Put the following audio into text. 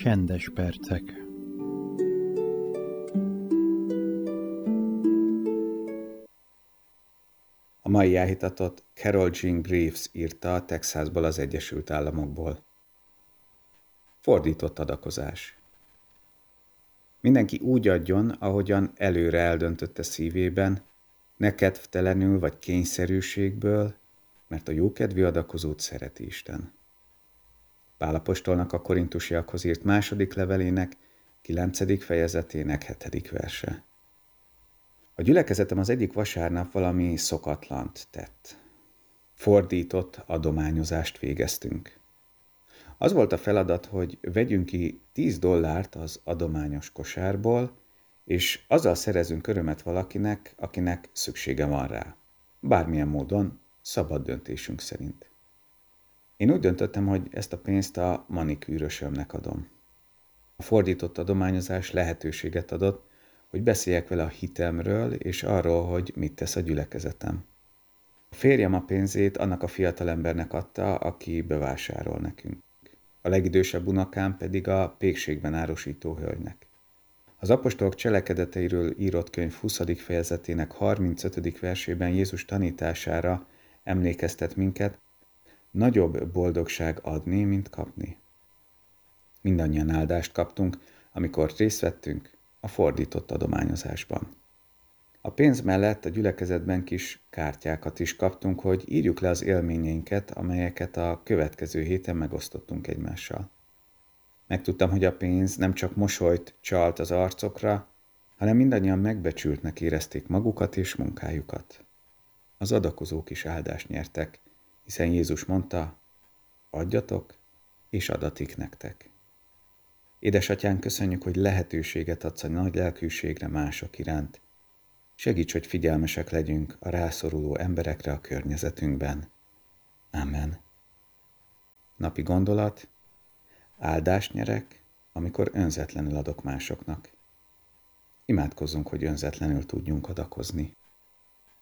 Csendes percek. A mai áhítatot Carol Jean Greaves írta a Texasból, az Egyesült Államokból. Fordított adakozás. Mindenki úgy adjon, ahogyan előre eldöntötte szívében, ne kedvtelenül vagy kényszerűségből, mert a jókedvű adakozót szereti Isten. Pál apostolnak a korintusiakhoz írt második levelének 9. fejezetének 7. verse. A gyülekezetem az egyik vasárnap valami szokatlant tett. Fordított adományozást végeztünk. Az volt a feladat, hogy vegyünk ki $10 az adományos kosárból, és azzal szerezünk örömet valakinek, akinek szüksége van rá. Bármilyen módon, szabad döntésünk szerint. Én úgy döntöttem, hogy ezt a pénzt a manikűrösömnek adom. A fordított adományozás lehetőséget adott, hogy beszéljek vele a hitemről és arról, hogy mit tesz a gyülekezetem. A férjem a pénzét annak a fiatalembernek adta, aki bevásárol nekünk. A legidősebb unokám pedig a pékségben árusító hölgynek. Az apostolok cselekedeteiről írott könyv 20. fejezetének 35. versében Jézus tanítására emlékeztet minket, nagyobb boldogság adni, mint kapni. Mindannyian áldást kaptunk, amikor részt vettünk a fordított adományozásban. A pénz mellett a gyülekezetben kis kártyákat is kaptunk, hogy írjuk le az élményeinket, amelyeket a következő héten megosztottunk egymással. Megtudtam, hogy a pénz nem csak mosolyt csalt az arcokra, hanem mindannyian megbecsültnek érezték magukat és munkájukat. Az adakozók is áldást nyertek, hiszen Jézus mondta, adjatok, és adatik nektek. Édesatyánk, köszönjük, hogy lehetőséget adsz a nagy lelkűségre mások iránt. Segíts, hogy figyelmesek legyünk a rászoruló emberekre a környezetünkben. Amen. Napi gondolat: áldást nyerek, amikor önzetlenül adok másoknak. Imádkozzunk, hogy önzetlenül tudjunk adakozni.